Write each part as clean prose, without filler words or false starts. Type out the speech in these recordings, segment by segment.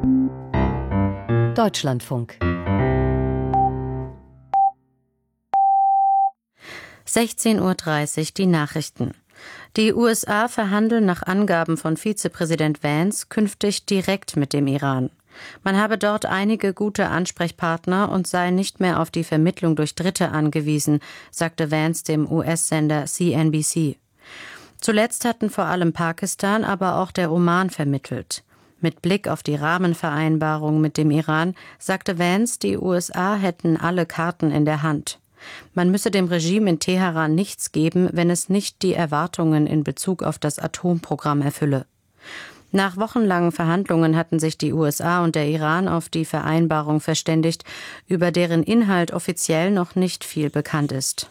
Deutschlandfunk 16:30 Uhr die Nachrichten. Die USA verhandeln nach Angaben von Vizepräsident Vance künftig direkt mit dem Iran. Man habe dort einige gute Ansprechpartner und sei nicht mehr auf die Vermittlung durch Dritte angewiesen, sagte Vance dem US-Sender CNBC. Zuletzt hatten vor allem Pakistan, aber auch der Oman vermittelt. Mit Blick auf die Rahmenvereinbarung mit dem Iran sagte Vance, die USA hätten alle Karten in der Hand. Man müsse dem Regime in Teheran nichts geben, wenn es nicht die Erwartungen in Bezug auf das Atomprogramm erfülle. Nach wochenlangen Verhandlungen hatten sich die USA und der Iran auf die Vereinbarung verständigt, über deren Inhalt offiziell noch nicht viel bekannt ist.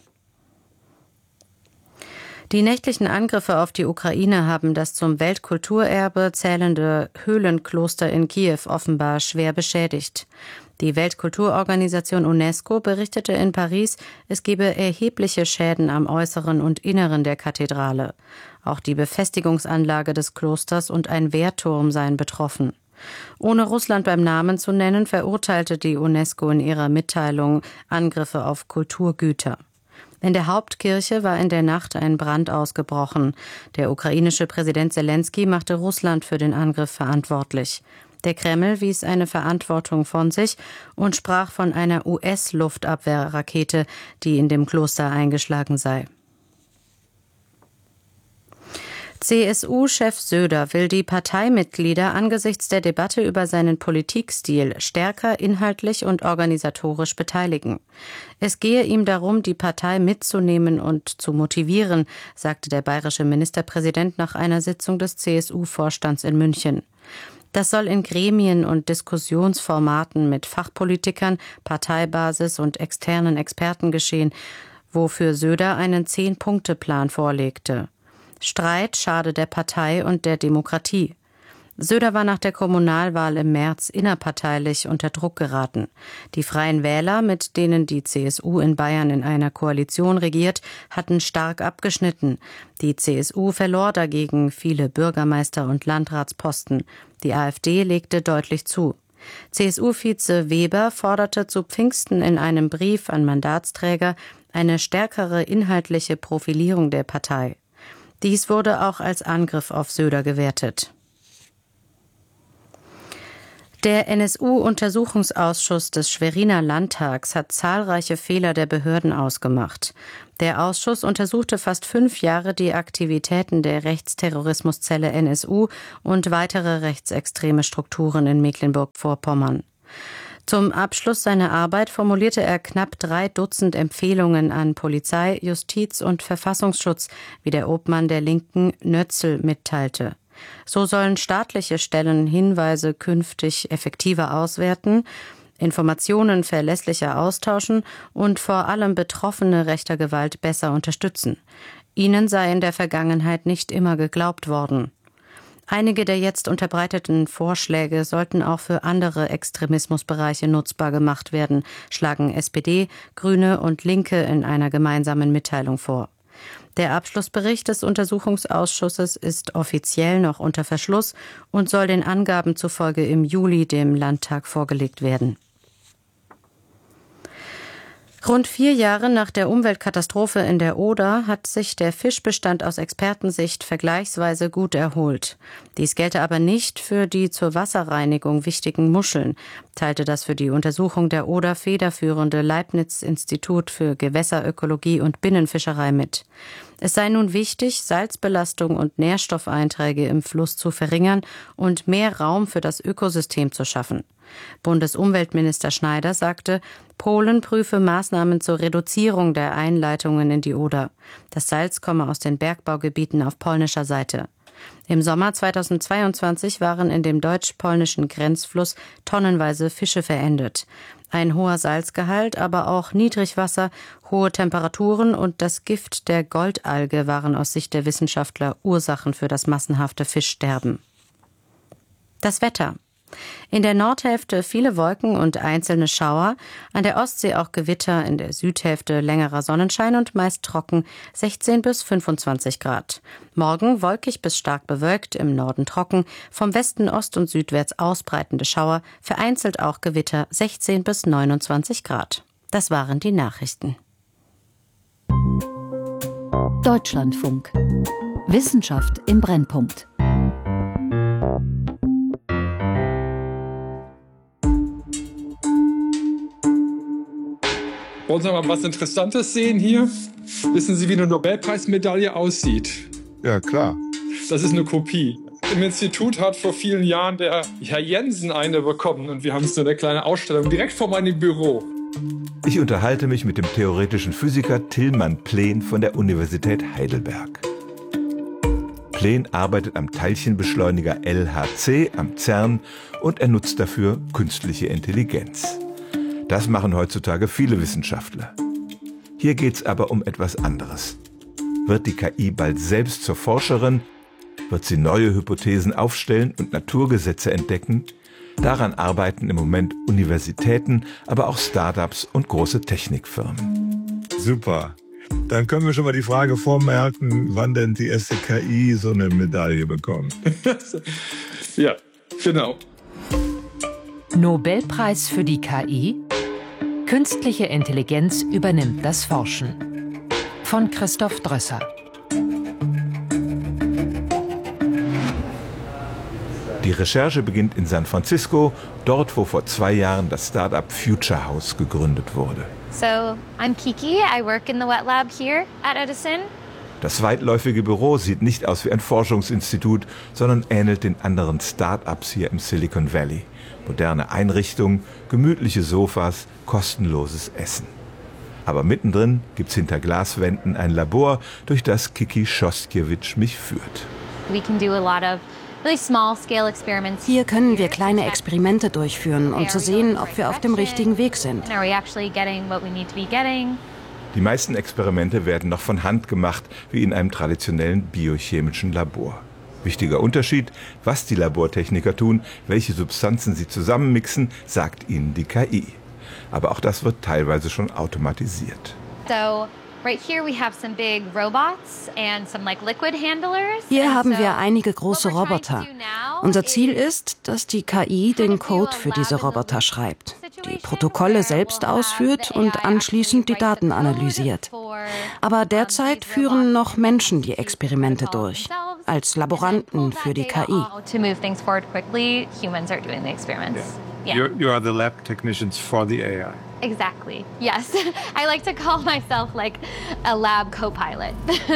Die nächtlichen Angriffe auf die Ukraine haben das zum Weltkulturerbe zählende Höhlenkloster in Kiew offenbar schwer beschädigt. Die Weltkulturorganisation UNESCO berichtete in Paris, es gebe erhebliche Schäden am Äußeren und Inneren der Kathedrale. Auch die Befestigungsanlage des Klosters und ein Wehrturm seien betroffen. Ohne Russland beim Namen zu nennen, verurteilte die UNESCO in ihrer Mitteilung Angriffe auf Kulturgüter. In der Hauptkirche war in der Nacht ein Brand ausgebrochen. Der ukrainische Präsident Selenskyj machte Russland für den Angriff verantwortlich. Der Kreml wies eine Verantwortung von sich und sprach von einer US-Luftabwehrrakete, die in dem Kloster eingeschlagen sei. CSU-Chef Söder will die Parteimitglieder angesichts der Debatte über seinen Politikstil stärker inhaltlich und organisatorisch beteiligen. Es gehe ihm darum, die Partei mitzunehmen und zu motivieren, sagte der bayerische Ministerpräsident nach einer Sitzung des CSU-Vorstands in München. Das soll in Gremien und Diskussionsformaten mit Fachpolitikern, Parteibasis und externen Experten geschehen, wofür Söder einen 10-Punkte-Plan vorlegte. Streit schade der Partei und der Demokratie. Söder war nach der Kommunalwahl im März innerparteilich unter Druck geraten. Die Freien Wähler, mit denen die CSU in Bayern in einer Koalition regiert, hatten stark abgeschnitten. Die CSU verlor dagegen viele Bürgermeister- und Landratsposten. Die AfD legte deutlich zu. CSU-Vize Weber forderte zu Pfingsten in einem Brief an Mandatsträger eine stärkere inhaltliche Profilierung der Partei. Dies wurde auch als Angriff auf Söder gewertet. Der NSU-Untersuchungsausschuss des Schweriner Landtags hat zahlreiche Fehler der Behörden ausgemacht. Der Ausschuss untersuchte fast 5 Jahre die Aktivitäten der Rechtsterrorismuszelle NSU und weitere rechtsextreme Strukturen in Mecklenburg-Vorpommern. Zum Abschluss seiner Arbeit formulierte er knapp 3 Dutzend Empfehlungen an Polizei, Justiz und Verfassungsschutz, wie der Obmann der Linken Nötzl mitteilte. So sollen staatliche Stellen Hinweise künftig effektiver auswerten, Informationen verlässlicher austauschen und vor allem Betroffene rechter Gewalt besser unterstützen. Ihnen sei in der Vergangenheit nicht immer geglaubt worden. Einige der jetzt unterbreiteten Vorschläge sollten auch für andere Extremismusbereiche nutzbar gemacht werden, schlagen SPD, Grüne und Linke in einer gemeinsamen Mitteilung vor. Der Abschlussbericht des Untersuchungsausschusses ist offiziell noch unter Verschluss und soll den Angaben zufolge im Juli dem Landtag vorgelegt werden. Rund 4 Jahre nach der Umweltkatastrophe in der Oder hat sich der Fischbestand aus Expertensicht vergleichsweise gut erholt. Dies gelte aber nicht für die zur Wasserreinigung wichtigen Muscheln, teilte das für die Untersuchung der Oder federführende Leibniz-Institut für Gewässerökologie und Binnenfischerei mit. Es sei nun wichtig, Salzbelastung und Nährstoffeinträge im Fluss zu verringern und mehr Raum für das Ökosystem zu schaffen. Bundesumweltminister Schneider sagte, Polen prüfe Maßnahmen zur Reduzierung der Einleitungen in die Oder. Das Salz komme aus den Bergbaugebieten auf polnischer Seite. Im Sommer 2022 waren in dem deutsch-polnischen Grenzfluss tonnenweise Fische verendet. Ein hoher Salzgehalt, aber auch Niedrigwasser, hohe Temperaturen und das Gift der Goldalge waren aus Sicht der Wissenschaftler Ursachen für das massenhafte Fischsterben. Das Wetter. In der Nordhälfte viele Wolken und einzelne Schauer, an der Ostsee auch Gewitter, in der Südhälfte längerer Sonnenschein und meist trocken, 16 bis 25 Grad. Morgen wolkig bis stark bewölkt, im Norden trocken, vom Westen ost- und südwärts ausbreitende Schauer, vereinzelt auch Gewitter, 16 bis 29 Grad. Das waren die Nachrichten. Deutschlandfunk. Wissenschaft im Brennpunkt. Wollen Sie mal was Interessantes sehen hier? Wissen Sie, wie eine Nobelpreismedaille aussieht? Ja, klar. Das ist eine Kopie. Im Institut hat vor vielen Jahren der Herr Jensen eine bekommen und wir haben so eine kleine Ausstellung direkt vor meinem Büro. Ich unterhalte mich mit dem theoretischen Physiker Tilman Plen von der Universität Heidelberg. Plen arbeitet am Teilchenbeschleuniger LHC am CERN und er nutzt dafür künstliche Intelligenz. Das machen heutzutage viele Wissenschaftler. Hier geht's aber um etwas anderes. Wird die KI bald selbst zur Forscherin? Wird sie neue Hypothesen aufstellen und Naturgesetze entdecken? Daran arbeiten im Moment Universitäten, aber auch Startups und große Technikfirmen. Super. Dann können wir schon mal die Frage vormerken, wann denn die erste KI so eine Medaille bekommt. Ja, genau. Nobelpreis für die KI? Künstliche Intelligenz übernimmt das Forschen. Von Christoph Drösser. Die Recherche beginnt in San Francisco, dort wo vor 2 Jahren das Startup Future House gegründet wurde. So, I'm Kiki. I work in the wet lab here at Edison. Das weitläufige Büro sieht nicht aus wie ein Forschungsinstitut, sondern ähnelt den anderen Start-ups hier im Silicon Valley. Moderne Einrichtungen, gemütliche Sofas, kostenloses Essen. Aber mittendrin gibt's hinter Glaswänden ein Labor, durch das Kiki Schostkiewicz mich führt. We can do a lot of really small scale experiments. Hier können wir kleine Experimente durchführen, um zu sehen, ob wir auf dem richtigen Weg sind. Are we actually getting what we need to be getting? Die meisten Experimente werden noch von Hand gemacht, wie in einem traditionellen biochemischen Labor. Wichtiger Unterschied: was die Labortechniker tun, welche Substanzen sie zusammenmixen, sagt ihnen die KI. Aber auch das wird teilweise schon automatisiert. So, right here we have some big robots and some like liquid handlers. Hier haben wir einige große Roboter. Unser Ziel ist, dass die KI den Code für diese Roboter schreibt, die Protokolle selbst ausführt und anschließend die Daten analysiert. Aber derzeit führen noch Menschen die Experimente durch, als Laboranten für die KI. To move things forward quickly, humans are doing the experiments. Yeah. You are the lab technicians for the AI. Exactly. Yes. I like to call myself like a lab co-pilot.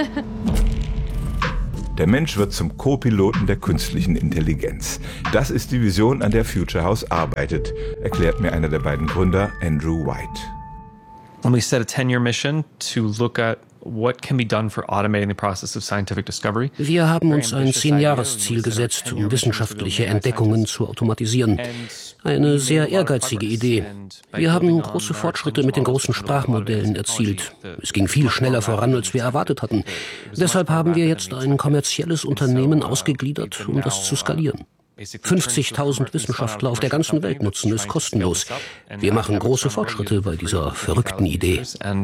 Der Mensch wird zum Co-Piloten der künstlichen Intelligenz. Das ist die Vision, an der Future House arbeitet, erklärt mir einer der beiden Gründer, Andrew White. And we set a 10-year mission to look at what can be done for automating the process of scientific discovery. Wir haben uns ein 10-Jahres-Ziel gesetzt, um wissenschaftliche Entdeckungen zu automatisieren. Eine sehr ehrgeizige Idee. Wir haben große Fortschritte mit den großen Sprachmodellen erzielt. Es ging viel schneller voran, als wir erwartet hatten. Deshalb haben wir jetzt ein kommerzielles Unternehmen ausgegliedert, um das zu skalieren. 50.000 Wissenschaftler auf der ganzen Welt nutzen es kostenlos. Wir machen große Fortschritte bei dieser verrückten Idee.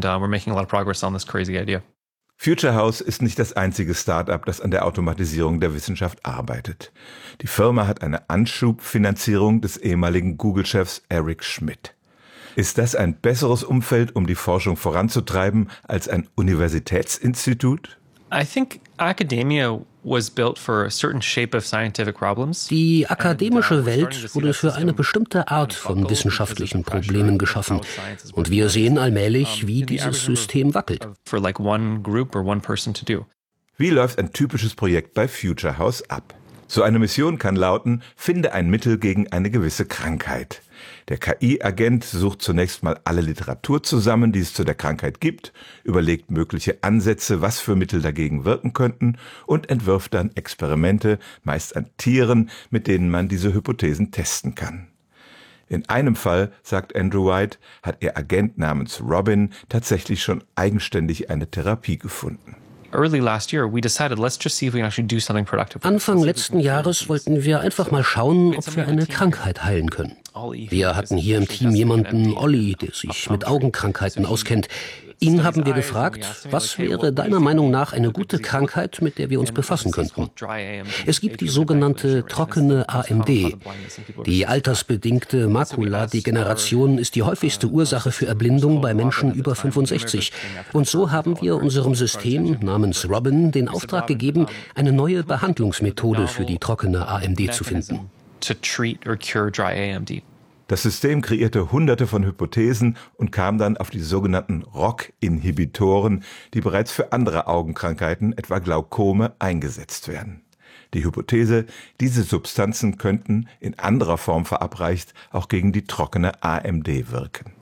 Future House ist nicht das einzige Start-up, das an der Automatisierung der Wissenschaft arbeitet. Die Firma hat eine Anschubfinanzierung des ehemaligen Google-Chefs Eric Schmidt. Ist das ein besseres Umfeld, um die Forschung voranzutreiben, als ein Universitätsinstitut? I think academia was built for a certain shape of scientific problems. Die akademische Welt wurde für eine bestimmte Art von wissenschaftlichen Problemen geschaffen. Und wir sehen allmählich, wie dieses System wackelt. For like one group or one person to do. Wie läuft ein typisches Projekt bei Future House ab? So eine Mission kann lauten: Finde ein Mittel gegen eine gewisse Krankheit. Der KI-Agent sucht zunächst mal alle Literatur zusammen, die es zu der Krankheit gibt, überlegt mögliche Ansätze, was für Mittel dagegen wirken könnten und entwirft dann Experimente, meist an Tieren, mit denen man diese Hypothesen testen kann. In einem Fall, sagt Andrew White, hat ihr Agent namens Robin tatsächlich schon eigenständig eine Therapie gefunden. Anfang letzten Jahres wollten wir einfach mal schauen, ob wir eine Krankheit heilen können. Wir hatten hier im Team jemanden, Olli, der sich mit Augenkrankheiten auskennt. Ihn haben wir gefragt, was wäre deiner Meinung nach eine gute Krankheit, mit der wir uns befassen könnten? Es gibt die sogenannte trockene AMD. Die altersbedingte Makuladegeneration ist die häufigste Ursache für Erblindung bei Menschen über 65. Und so haben wir unserem System namens Robin den Auftrag gegeben, eine neue Behandlungsmethode für die trockene AMD zu finden. Das System kreierte hunderte von Hypothesen und kam dann auf die sogenannten ROCK-Inhibitoren, die bereits für andere Augenkrankheiten, etwa Glaukome, eingesetzt werden. Die Hypothese, diese Substanzen könnten, in anderer Form verabreicht, auch gegen die trockene AMD wirken.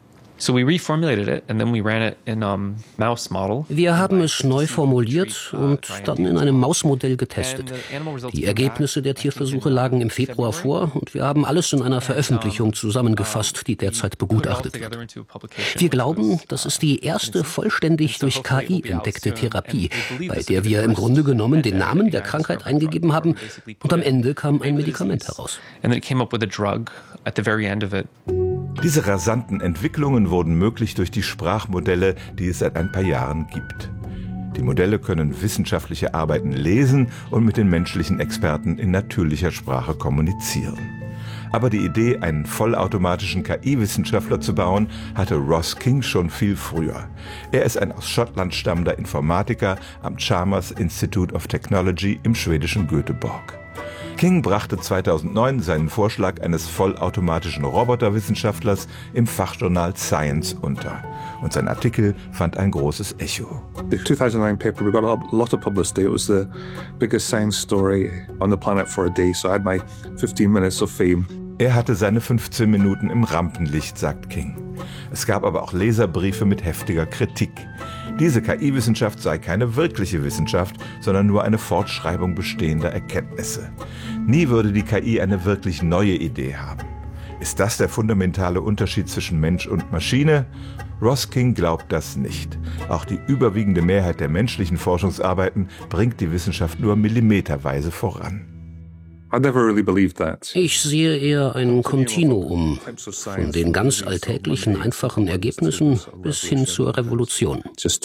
Wir haben es neu formuliert und dann in einem Mausmodell getestet. Die Ergebnisse der Tierversuche lagen im Februar vor und wir haben alles in einer Veröffentlichung zusammengefasst, die derzeit begutachtet wird. Wir glauben, das ist die erste vollständig durch KI entdeckte Therapie, bei der wir im Grunde genommen den Namen der Krankheit eingegeben haben und am Ende kam ein Medikament heraus. Diese rasanten Entwicklungen wurden möglich durch die Sprachmodelle, die es seit ein paar Jahren gibt. Die Modelle können wissenschaftliche Arbeiten lesen und mit den menschlichen Experten in natürlicher Sprache kommunizieren. Aber die Idee, einen vollautomatischen KI-Wissenschaftler zu bauen, hatte Ross King schon viel früher. Er ist ein aus Schottland stammender Informatiker am Chalmers Institute of Technology im schwedischen Göteborg. King brachte 2009 seinen Vorschlag eines vollautomatischen Roboterwissenschaftlers im Fachjournal Science unter. Und sein Artikel fand ein großes Echo. The 2009 paper, we got a lot of publicity. It was the biggest science story on the planet for a day, so I had my 15 minutes of fame. Er hatte seine 15 Minuten im Rampenlicht, sagt King. Es gab aber auch Leserbriefe mit heftiger Kritik. Diese KI-Wissenschaft sei keine wirkliche Wissenschaft, sondern nur eine Fortschreibung bestehender Erkenntnisse. Nie würde die KI eine wirklich neue Idee haben. Ist das der fundamentale Unterschied zwischen Mensch und Maschine? Ross King glaubt das nicht. Auch die überwiegende Mehrheit der menschlichen Forschungsarbeiten bringt die Wissenschaft nur millimeterweise voran. Ich sehe eher ein Kontinuum, von den ganz alltäglichen, einfachen Ergebnissen bis hin zur Revolution.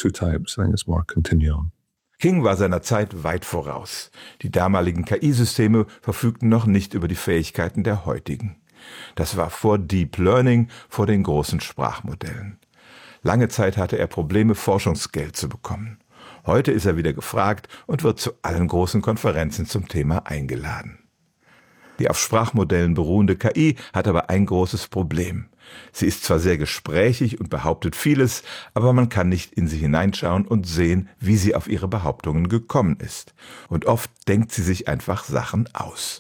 King war seiner Zeit weit voraus. Die damaligen KI-Systeme verfügten noch nicht über die Fähigkeiten der heutigen. Das war vor Deep Learning, vor den großen Sprachmodellen. Lange Zeit hatte er Probleme, Forschungsgeld zu bekommen. Heute ist er wieder gefragt und wird zu allen großen Konferenzen zum Thema eingeladen. Die auf Sprachmodellen beruhende KI hat aber ein großes Problem. Sie ist zwar sehr gesprächig und behauptet vieles, aber man kann nicht in sie hineinschauen und sehen, wie sie auf ihre Behauptungen gekommen ist. Und oft denkt sie sich einfach Sachen aus.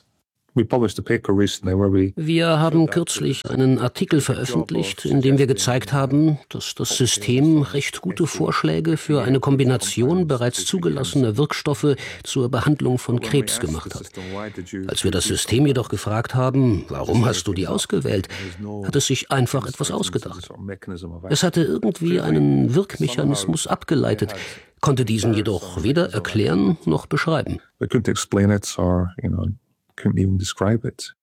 Wir haben kürzlich einen Artikel veröffentlicht, in dem wir gezeigt haben, dass das System recht gute Vorschläge für eine Kombination bereits zugelassener Wirkstoffe zur Behandlung von Krebs gemacht hat. Als wir das System jedoch gefragt haben, warum hast du die ausgewählt, hat es sich einfach etwas ausgedacht. Es hatte irgendwie einen Wirkmechanismus abgeleitet, konnte diesen jedoch weder erklären noch beschreiben. Couldn't even describe it.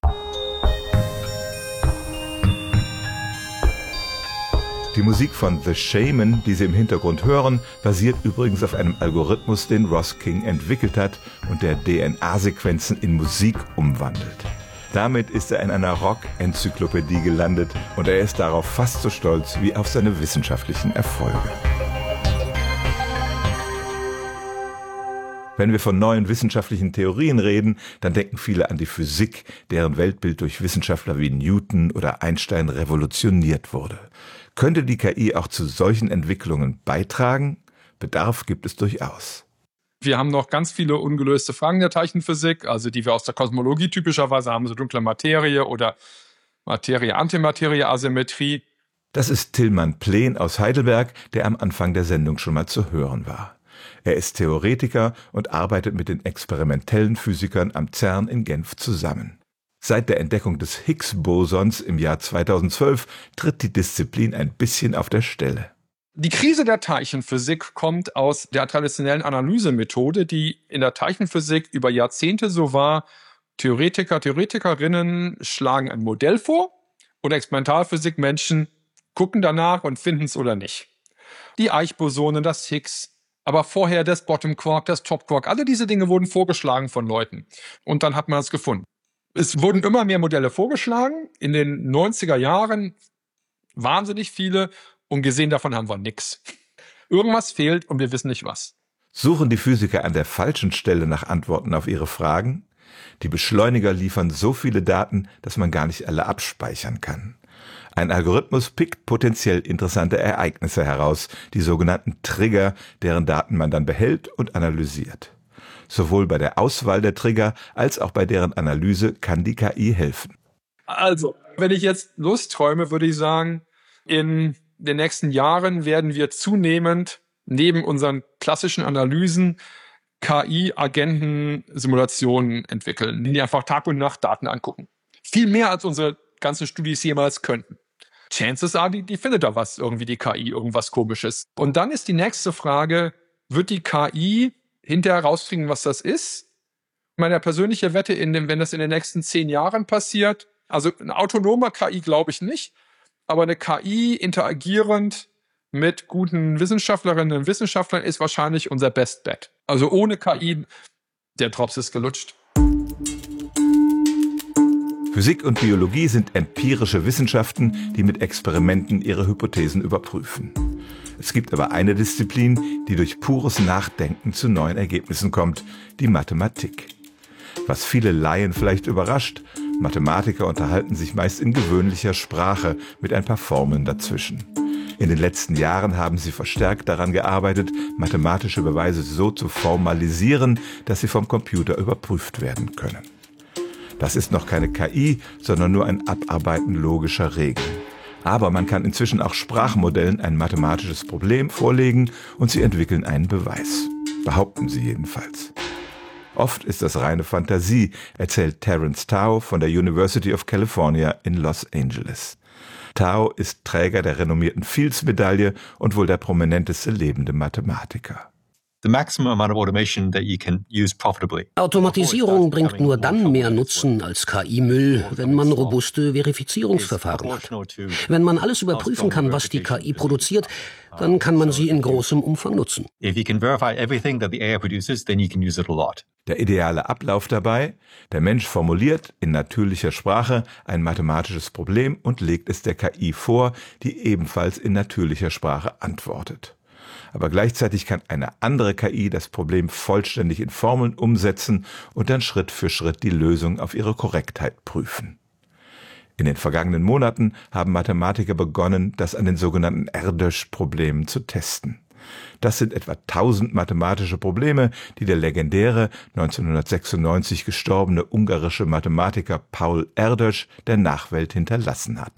Die Musik von The Shaman, die Sie im Hintergrund hören, basiert übrigens auf einem Algorithmus, den Ross King entwickelt hat und der DNA-Sequenzen in Musik umwandelt. Damit ist er in einer Rock-Enzyklopädie gelandet und er ist darauf fast so stolz wie auf seine wissenschaftlichen Erfolge. Wenn wir von neuen wissenschaftlichen Theorien reden, dann denken viele an die Physik, deren Weltbild durch Wissenschaftler wie Newton oder Einstein revolutioniert wurde. Könnte die KI auch zu solchen Entwicklungen beitragen? Bedarf gibt es durchaus. Wir haben noch ganz viele ungelöste Fragen der Teilchenphysik, also die wir aus der Kosmologie typischerweise haben, so dunkle Materie oder Materie-Antimaterie-Asymmetrie. Das ist Tilman Pleen aus Heidelberg, der am Anfang der Sendung schon mal zu hören war. Er ist Theoretiker und arbeitet mit den experimentellen Physikern am CERN in Genf zusammen. Seit der Entdeckung des Higgs-Bosons im Jahr 2012 tritt die Disziplin ein bisschen auf der Stelle. Die Krise der Teilchenphysik kommt aus der traditionellen Analysemethode, die in der Teilchenphysik über Jahrzehnte so war. Theoretiker, Theoretikerinnen schlagen ein Modell vor und Experimentalphysikmenschen gucken danach und finden es oder nicht. Die Eichbosone, das Higgs, aber vorher das Bottom Quark, das Top Quark, alle diese Dinge wurden vorgeschlagen von Leuten. Und dann hat man es gefunden. Es wurden immer mehr Modelle vorgeschlagen. In den 90er Jahren wahnsinnig viele. Und gesehen davon haben wir nichts. Irgendwas fehlt und wir wissen nicht was. Suchen die Physiker an der falschen Stelle nach Antworten auf ihre Fragen? Die Beschleuniger liefern so viele Daten, dass man gar nicht alle abspeichern kann. Ein Algorithmus pickt potenziell interessante Ereignisse heraus, die sogenannten Trigger, deren Daten man dann behält und analysiert. Sowohl bei der Auswahl der Trigger als auch bei deren Analyse kann die KI helfen. Also, wenn ich jetzt Lustträume, würde ich sagen, in den nächsten Jahren werden wir zunehmend neben unseren klassischen Analysen KI-Agenten-Simulationen entwickeln, die einfach Tag und Nacht Daten angucken. Viel mehr als unsere ganzen Studis jemals könnten. Chances are, die findet da was, irgendwie die KI, irgendwas Komisches. Und dann ist die nächste Frage, wird die KI hinterher rauskriegen, was das ist? Meine persönliche Wette, wenn das in den nächsten 10 Jahren passiert, also eine autonome KI glaube ich nicht, aber eine KI interagierend mit guten Wissenschaftlerinnen und Wissenschaftlern ist wahrscheinlich unser Best Bet. Also ohne KI, der Drops ist gelutscht. Physik und Biologie sind empirische Wissenschaften, die mit Experimenten ihre Hypothesen überprüfen. Es gibt aber eine Disziplin, die durch pures Nachdenken zu neuen Ergebnissen kommt, die Mathematik. Was viele Laien vielleicht überrascht, Mathematiker unterhalten sich meist in gewöhnlicher Sprache mit ein paar Formeln dazwischen. In den letzten Jahren haben sie verstärkt daran gearbeitet, mathematische Beweise so zu formalisieren, dass sie vom Computer überprüft werden können. Das ist noch keine KI, sondern nur ein Abarbeiten logischer Regeln. Aber man kann inzwischen auch Sprachmodellen ein mathematisches Problem vorlegen und sie entwickeln einen Beweis. Behaupten sie jedenfalls. Oft ist das reine Fantasie, erzählt Terence Tao von der University of California in Los Angeles. Tao ist Träger der renommierten Fields-Medaille und wohl der prominenteste lebende Mathematiker. Automatisierung bringt nur dann mehr Nutzen als KI-Müll, wenn man robuste Verifizierungsverfahren hat. Wenn man alles überprüfen kann, was die KI produziert, dann kann man sie in großem Umfang nutzen. Der ideale Ablauf dabei: Der Mensch formuliert in natürlicher Sprache ein mathematisches Problem und legt es der KI vor, die ebenfalls in natürlicher Sprache antwortet. Aber gleichzeitig kann eine andere KI das Problem vollständig in Formeln umsetzen und dann Schritt für Schritt die Lösung auf ihre Korrektheit prüfen. In den vergangenen Monaten haben Mathematiker begonnen, das an den sogenannten Erdős-Problemen zu testen. Das sind etwa 1000 mathematische Probleme, die der legendäre 1996 gestorbene ungarische Mathematiker Paul Erdős der Nachwelt hinterlassen hat.